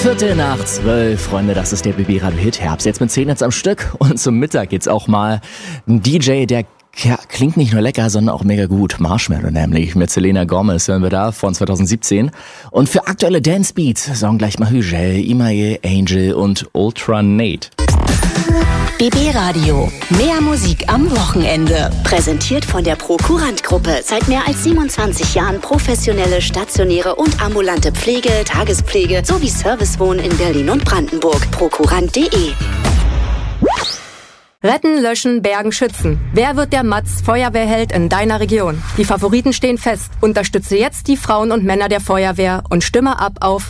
11:15, Freunde, das ist der BB Radio Hit Herbst. Jetzt mit 10 am Stück und zum Mittag geht's auch mal ein DJ, der klingt nicht nur lecker, sondern auch mega gut. Marshmello nämlich, mit Selena Gomez hören wir da von 2017. Und für aktuelle Dance Beats sagen gleich mal Hügel, Imaye, Angel und Ultra Nate. BB Radio. Mehr Musik am Wochenende. Präsentiert von der Prokurant-Gruppe. Seit mehr als 27 Jahren professionelle, stationäre und ambulante Pflege, Tagespflege sowie Servicewohnen in Berlin und Brandenburg. Prokurant.de. Retten, löschen, bergen, schützen. Wer wird der Matz Feuerwehrheld in deiner Region? Die Favoriten stehen fest. Unterstütze jetzt die Frauen und Männer der Feuerwehr und stimme ab auf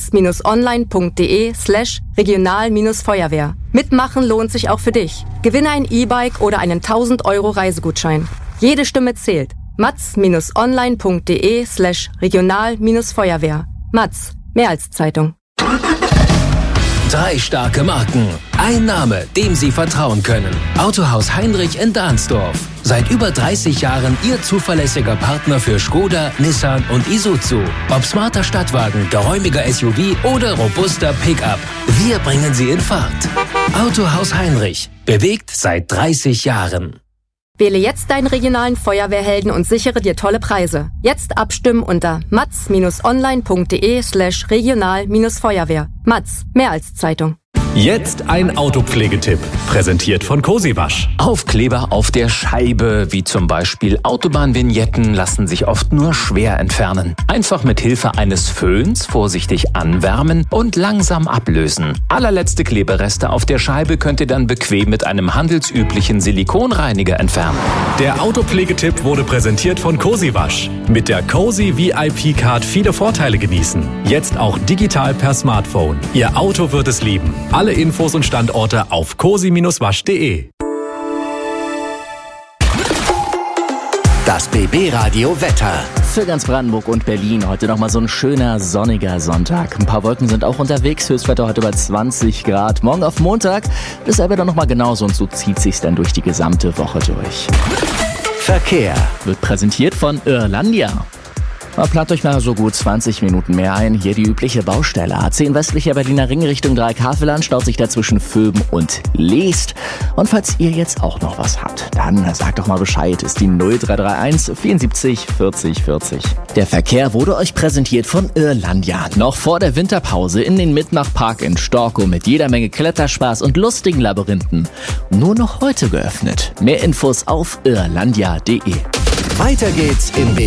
matz-online.de/regional-Feuerwehr. Mitmachen lohnt sich auch für dich. Gewinne ein E-Bike oder einen 1000 € Reisegutschein. Jede Stimme zählt. matz-online.de/regional-Feuerwehr. Matz, mehr als Zeitung. 3 starke Marken. Ein Name, dem Sie vertrauen können. Autohaus Heinrich in Dahnsdorf. Seit über 30 Jahren Ihr zuverlässiger Partner für Skoda, Nissan und Isuzu. Ob smarter Stadtwagen, geräumiger SUV oder robuster Pickup. Wir bringen Sie in Fahrt. Autohaus Heinrich. Bewegt seit 30 Jahren. Wähle jetzt deinen regionalen Feuerwehrhelden und sichere dir tolle Preise. Jetzt abstimmen unter matz-online.de/regional-Feuerwehr. Matz, mehr als Zeitung. Jetzt ein Autopflegetipp, präsentiert von Cosiwasch. Aufkleber auf der Scheibe, wie zum Beispiel Autobahnvignetten, lassen sich oft nur schwer entfernen. Einfach mit Hilfe eines Föhns vorsichtig anwärmen und langsam ablösen. Allerletzte Klebereste auf der Scheibe könnt ihr dann bequem mit einem handelsüblichen Silikonreiniger entfernen. Der Autopflegetipp wurde präsentiert von Cosiwasch. Mit der Cosi VIP Card viele Vorteile genießen. Jetzt auch digital per Smartphone. Ihr Auto wird es lieben. Alle Infos und Standorte auf cosi-wasch.de. Das BB Radio Wetter. Für ganz Brandenburg und Berlin heute nochmal so ein schöner, sonniger Sonntag. Ein paar Wolken sind auch unterwegs, Höchstwetter heute bei 20 Grad. Morgen auf Montag ist aber dann nochmal genauso und so zieht sich's dann durch die gesamte Woche durch. Verkehr Wird präsentiert von Irlandia. Plant euch mal so gut 20 Minuten mehr ein. Hier die übliche Baustelle. A10 westlicher Berliner Ring Richtung Dreieck-Havelland staut sich dazwischen Vöben und Leest. Und falls ihr jetzt auch noch was habt, dann sagt doch mal Bescheid. Ist die 0331 74 40 40. Der Verkehr wurde euch präsentiert von Irlandia. Noch vor der Winterpause in den Mitmachpark in Storkow mit jeder Menge Kletterspaß und lustigen Labyrinthen. Nur noch heute geöffnet. Mehr Infos auf irlandia.de. Weiter geht's im BB